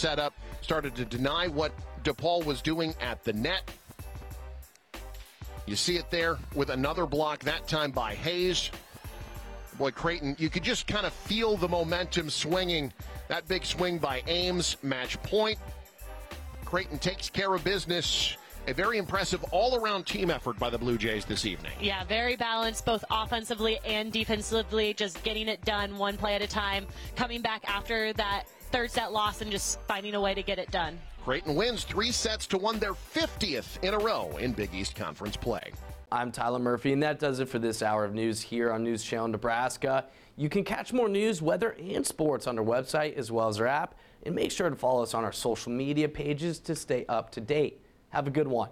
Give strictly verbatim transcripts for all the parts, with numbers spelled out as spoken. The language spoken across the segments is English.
setup, started to deny what DePaul was doing at the net. You see it there with another block, that time by Hayes. Boy, Creighton, you could just kind of feel the momentum swinging. That big swing by Ames, match point. Creighton takes care of business. A very impressive all-around team effort by the Blue Jays this evening. Yeah, very balanced, both offensively and defensively, just getting it done one play at a time, coming back after that third set loss and just finding a way to get it done. Creighton wins three sets to win their fiftieth in a row in Big East Conference play. I'm Tyler Murphy, and that does it for this hour of news here on News Channel Nebraska. You can catch more news, weather, and sports on our website as well as our app, and make sure to follow us on our social media pages to stay up to date. Have a good one.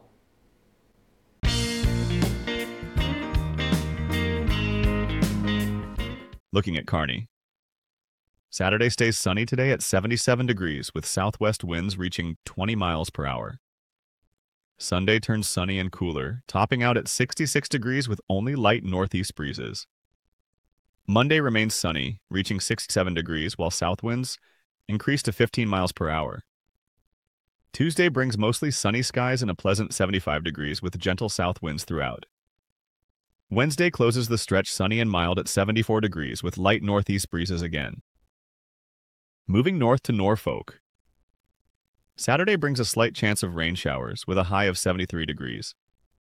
Looking at Kearney. Saturday stays sunny today at seventy-seven degrees with southwest winds reaching twenty miles per hour. Sunday turns sunny and cooler, topping out at sixty-six degrees with only light northeast breezes. Monday remains sunny, reaching sixty-seven degrees while south winds increase to fifteen miles per hour. Tuesday brings mostly sunny skies and a pleasant seventy-five degrees with gentle south winds throughout. Wednesday closes the stretch sunny and mild at seventy-four degrees with light northeast breezes again. Moving north to Norfolk. Saturday brings a slight chance of rain showers with a high of seventy-three degrees.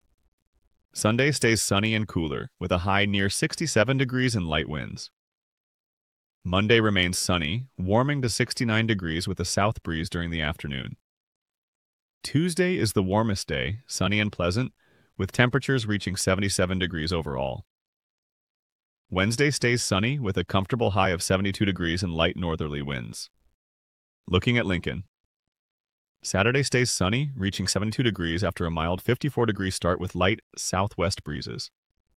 Sunday stays sunny and cooler with a high near sixty-seven degrees and light winds. Monday remains sunny, warming to sixty-nine degrees with a south breeze during the afternoon. Tuesday is the warmest day, sunny and pleasant, with temperatures reaching seventy-seven degrees overall. Wednesday stays sunny with a comfortable high of seventy-two degrees and light northerly winds. Looking at Lincoln. Saturday stays sunny, reaching seventy-two degrees after a mild fifty-four degree start with light southwest breezes.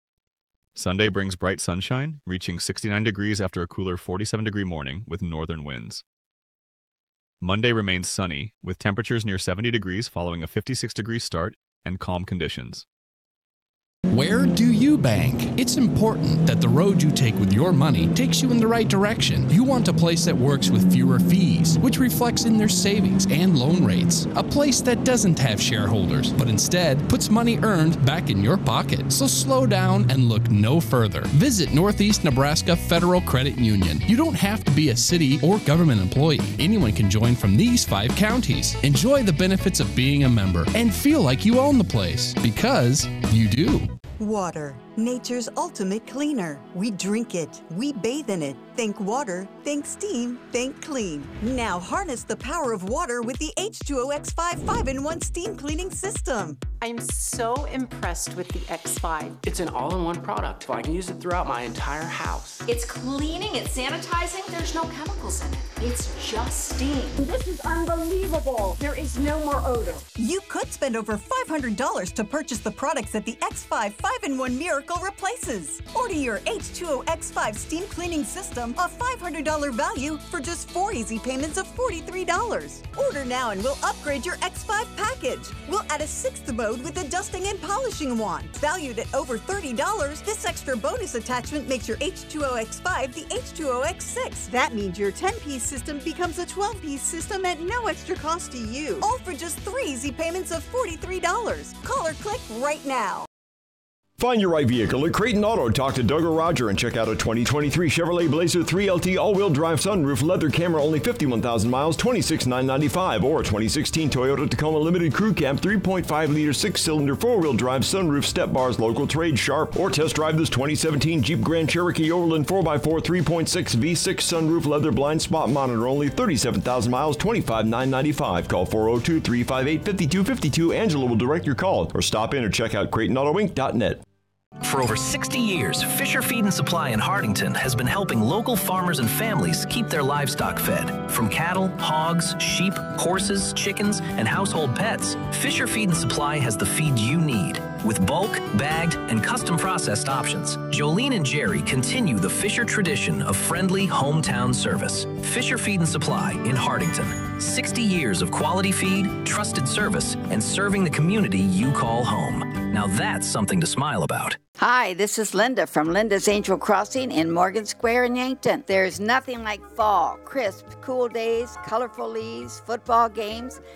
Sunday brings bright sunshine, reaching sixty-nine degrees after a cooler forty-seven degree morning with northern winds. Monday remains sunny, with temperatures near seventy degrees following a fifty-six degree start and calm conditions. Where do you bank? It's important that the road you take with your money takes you in the right direction. You want a place that works with fewer fees, which reflects in their savings and loan rates. A place that doesn't have shareholders, but instead puts money earned back in your pocket. So slow down and look no further. Visit Northeast Nebraska Federal Credit Union. You don't have to be a city or government employee. Anyone can join from these five counties. Enjoy the benefits of being a member and feel like you own the place, because you do. Water, nature's ultimate cleaner. We drink it, we bathe in it. Think water, think steam, think clean. Now harness the power of water with the H two O X five five in one steam cleaning system. I'm so impressed with the X five. It's an all-in-one product, so I can use it throughout my entire house. It's cleaning, it's sanitizing, there's no chemicals in it. It's just steam. This is unbelievable. There is no more odor. You could spend over five hundred dollars to purchase the products that the X five five in one Miracle replaces. Order your H two O X five steam cleaning system, a five hundred dollars value, for just four easy payments of forty-three dollars. Order now and we'll upgrade your X five package. We'll add a sixth mode with a dusting and polishing wand. Valued at over thirty dollars, this extra bonus attachment makes your H two O X five the H two O X six. That means your ten-piece system becomes a twelve-piece system at no extra cost to you. All for just three easy payments of forty-three dollars. Call or click right now. Find your right vehicle at Creighton Auto. Talk to Doug or Roger and check out a twenty twenty-three Chevrolet Blazer three L T all-wheel drive sunroof leather camera, only fifty-one thousand miles, twenty-six thousand nine hundred ninety-five, or a twenty sixteen Toyota Tacoma Limited Crew Cab three point five liter six-cylinder four-wheel drive sunroof step bars, local trade sharp, or test drive this twenty seventeen Jeep Grand Cherokee Overland four by four three point six V six sunroof leather blind spot monitor, only thirty-seven thousand miles, twenty-five thousand nine hundred ninety-five. Call four oh two, three five eight, five two five two. Angela will direct your call, or stop in or check out Creighton Auto Inc dot net. For over sixty years, Fisher Feed and Supply in Hardington has been helping local farmers and families keep their livestock fed. From cattle, hogs, sheep, horses, chickens, and household pets, Fisher Feed and Supply has the feed you need. With bulk, bagged, and custom processed options, Jolene and Jerry continue the Fisher tradition of friendly hometown service. Fisher Feed and Supply in Hardington. sixty years of quality feed, trusted service, and serving the community you call home. Now that's something to smile about. Hi, this is Linda from Linda's Angel Crossing in Morgan Square in Yankton. There's nothing like fall, crisp, cool days, colorful leaves, football games,